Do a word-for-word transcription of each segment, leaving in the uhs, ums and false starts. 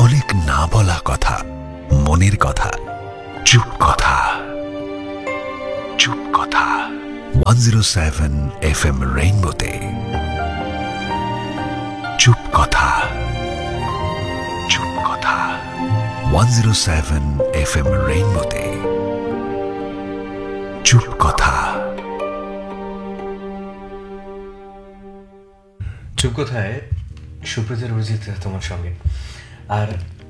অনেক না বলা কথা, মনের কথা, চুপ কথা। চুপ কথা one zero seven F M রেইনবোতে। চুপ কথা, চুপ কথা one zero seven F M রেইনবোতে। চুপ কথা। চুপ কথায় সুপ্রজার অরিজিৎ তোমার সঙ্গে। আর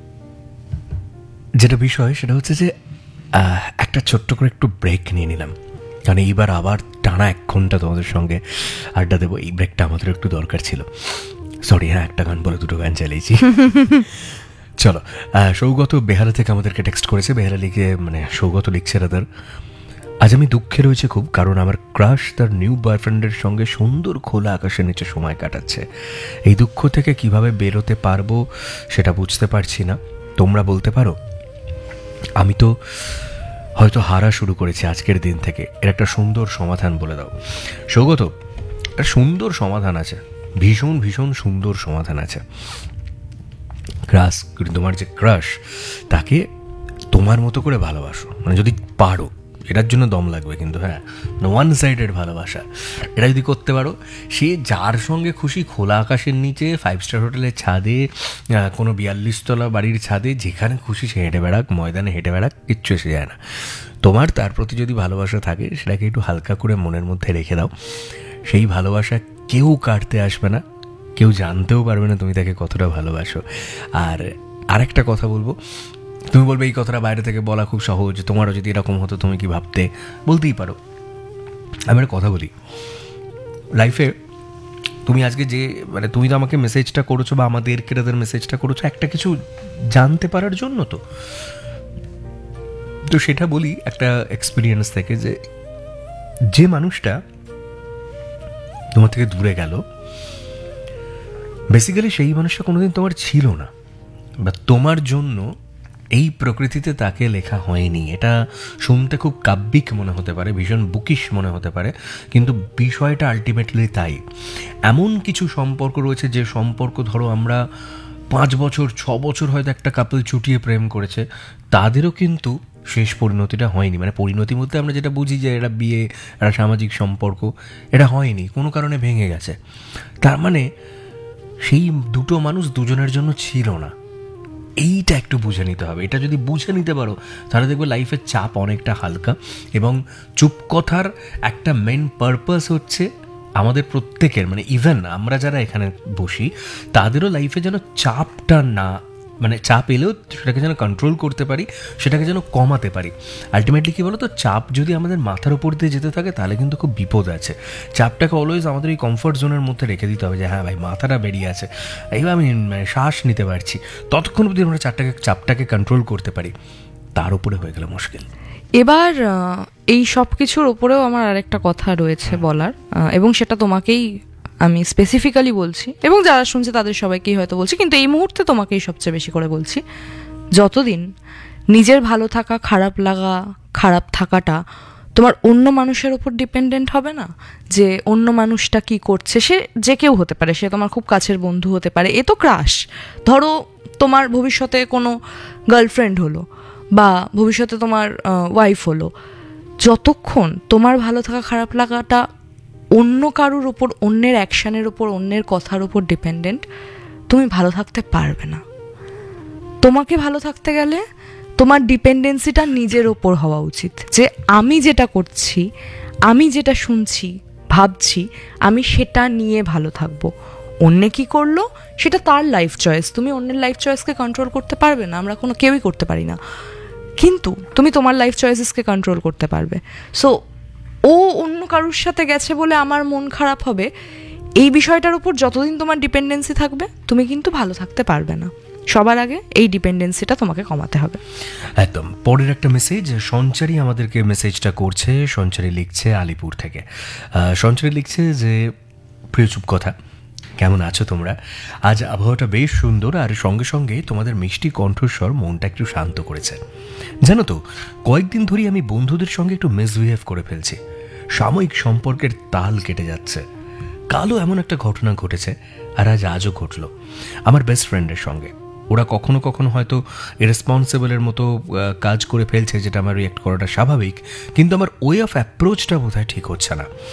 যেটা বিষয় সেটা হচ্ছে যে একটা ছোট্ট করে একটু ব্রেক নিয়ে নিলাম, কারণ এইবার আবার টানা এক ঘন্টা তোমাদের সঙ্গে আড্ডা দেবো। এই ব্রেকটা আমাদের একটু দরকার ছিল। সরি, হ্যাঁ, একটা গান বলে দুটো গান চালিয়েছি। চলো, সৌগত বেহালা থেকে আমাদেরকে টেক্সট করেছে। বেহালা লিখে মানে সৌগত লিখছে রাদার, আজ আমি দুঃখে রয়েছে খুব, কারণ আমার ক্রাশ তার নিউ বয়ফ্রেন্ডের সঙ্গে সুন্দর খোলা আকাশের নিচে সময় কাটাচ্ছে। এই দুঃখ থেকে কিভাবে বেরোতে পারবো সেটা বুঝতে পারছি না। তোমরা বলতে পারো? আমি তো হয়তো হারা শুরু করেছি আজকের দিন থেকে। এর একটা সুন্দর সমাধান বলে দাও। সৌগত, একটা সুন্দর সমাধান আছে, ভীষণ ভীষণ সুন্দর সমাধান আছে। ক্রাশ, তোমার যে ক্রাশ তাকে তোমার মতো করে ভালোবাসো, মানে যদি পারো। এটার জন্য দম লাগবে কিন্তু, হ্যাঁ, ওয়ান সাইডেড ভালোবাসা। এটা যদি করতে পারো, সে যার সঙ্গে খুশি খোলা আকাশের নিচে, ফাইভ স্টার হোটেলের ছাদে, কোনো বিয়াল্লিশ তলা বাড়ির ছাদে, যেখানে খুশি সে হেঁটে বেড়াক, ময়দানে হেঁটে বেড়াক, কিচ্ছু এসে যায় না। তোমার তার প্রতি যদি ভালোবাসা থাকে, সেটাকে একটু হালকা করে মনের মধ্যে রেখে দাও। সেই ভালোবাসা কেউ কাটতে আসবে না, কেউ জানতেও পারবে না তুমি তাকে কতটা ভালোবাসো। আর আরেকটা কথা বলবো, তুমি বলবে এই কথাটা বাইরে থেকে বলা খুব সহজ, তোমারও যদি এরকম হতো তুমি কি ভাবতে? বলতেই পারো। আমি একটা কথা বলি, লাইফে তুমি আজকে যে মানে তুমি তো আমাকে মেসেজটা করেছো বা আমাদের কেরাদের মেসেজটা করেছো একটা কিছু জানতে পারার জন্য, তো তো সেটা বলি একটা এক্সপিরিয়েন্স থেকে, যে যে মানুষটা তোমার থেকে দূরে গেল, বেসিক্যালি সেই মানুষটা কোনোদিন তোমার ছিল না, বা তোমার জন্য এই প্রকৃতিতে তাকে লেখা হয়নি। এটা শুনতে খুব কাব্যিক মনে হতে পারে, ভীষণ বুকিশ মনে হতে পারে, কিন্তু বিষয়টা আলটিমেটলি তাই। এমন কিছু সম্পর্ক রয়েছে যে সম্পর্ক, ধরো আমরা পাঁচ বছর ছ বছর হয়তো একটা কাপল চুটিয়ে প্রেম করেছে, তাদেরও কিন্তু শেষ পরিণতিটা হয়নি। মানে পরিণতির মধ্যে আমরা যেটা বুঝি যে এটা বিয়ে, একটা সামাজিক সম্পর্ক, এটা হয়নি, কোনো কারণে ভেঙে গেছে। তার মানে সেই দুটো মানুষ দুজনের জন্য ছিল না। এইটা একটু বুঝে নিতে হবে। এটা যদি বুঝে নিতে পারো, তাহলে দেখবে লাইফের চাপ অনেকটা হালকা। এবং চুপ কথার একটা মেন পারপাস হচ্ছে আমাদের প্রত্যেকের, মানে ইভেন আমরা যারা এখানে বসি তাদেরও লাইফে যেন চাপটা না, মানে চাপ এলেও সেটাকে যেন কন্ট্রোল করতে পারি, সেটাকে যেন কমাতে পারি। আলটিমেটলি কী বলো তো, চাপ যদি আমাদের মাথার উপর দিয়ে যেতে থাকে তাহলে কিন্তু খুব বিপদ আছে। চাপটাকে অলওয়েজ আমাদের এই কমফর্ট জোনের মধ্যে রেখে দিতে হবে, যে হ্যাঁ ভাই মাথাটা বেরিয়ে আছে, এইবার আমি শ্বাস নিতে পারছি। ততক্ষণ অবধি আমরা চাপটাকে চাপটাকে কন্ট্রোল করতে পারি, তার উপরে হয়ে গেলে মুশকিল। এবার এই সব কিছুর ওপরেও আমার আরেকটা কথা রয়েছে বলার, এবং সেটা তোমাকেই আমি স্পেসিফিক্যালি বলছি, এবং যারা শুনছে তাদের সবাইকেই হয়তো বলছি, কিন্তু এই মুহূর্তে তোমাকেই সবচেয়ে বেশি করে বলছি। যতদিন নিজের ভালো থাকা, খারাপ লাগা, খারাপ থাকাটা তোমার অন্য মানুষের ওপর ডিপেন্ডেন্ট হবে না, যে অন্য মানুষটা কি করছে, সে যে কেউ হতে পারে, সে তোমার খুব কাছের বন্ধু হতে পারে, এ তো ক্রাশ। ধরো তোমার ভবিষ্যতে কোনো গার্লফ্রেন্ড হলো, বা ভবিষ্যতে তোমার ওয়াইফ হলো, যতক্ষণ তোমার ভালো থাকা খারাপ লাগাটা অন্য কারুর ওপর, অন্যের অ্যাকশানের ওপর, অন্যের কথার ওপর ডিপেন্ডেন্ট, তুমি ভালো থাকতে পারবে না। তোমাকে ভালো থাকতে গেলে তোমার ডিপেন্ডেন্সিটা নিজের ওপর হওয়া উচিত, যে আমি যেটা করছি, আমি যেটা শুনছি, ভাবছি, আমি সেটা নিয়ে ভালো থাকবো। অন্যে কি করলো সেটা তার লাইফ চয়েস, তুমি অন্যের লাইফ চয়েসকে কন্ট্রোল করতে পারবে না, আমরা কোনো কেউই করতে পারি না, কিন্তু তুমি তোমার লাইফ চয়েসেসকে কন্ট্রোল করতে পারবে। সো ও অন্য কারোর সাথে গেছে বলে আমার মন খারাপ হবে, এই বিষয়টার উপর যতদিন তোমার ডিপেন্ডেন্সি থাকবে তুমি কিন্তু ভালো থাকতে পারবে না। সবার আগে এই ডিপেন্ডেন্সিটা তোমাকে কমাতে হবে। একদম। পরের একটা মেসেজ সঞ্চারী আমাদেরকে মেসেজটা করছে। সঞ্চারী লিখছে আলিপুর থেকে। সঞ্চারী লিখছে যে, প্রিয় চুপ কথা, কেমন আছো তোমরা? আজ আবহাওয়াটা বেশ সুন্দর, আর সঙ্গে সঙ্গে তোমাদের মিষ্টি কণ্ঠস্বর মনটা একটু শান্ত করেছে। জানো তো, কয়েকদিন ধরেই আমি বন্ধুদের সঙ্গে একটু মিসবিহেভ করে ফেলছি। সাময়িক সম্পর্কের তাল কেটে যাচ্ছে। কালও এমন একটা ঘটনা ঘটেছে, আর আজ আজও ঘটল আমার বেস্ট ফ্রেন্ডের সঙ্গে। ওরা কখনো কখনো হয়তো ইরেসপন্সিবলের মতো আহ, কাজ করে ফেলছে, যেটা আমার রিয়াক্ট করাটা স্বাভাবিক, কিন্তু আমার ওয়ে অফ অ্যাপ্রোচটা বোধহয় ঠিক হচ্ছে না।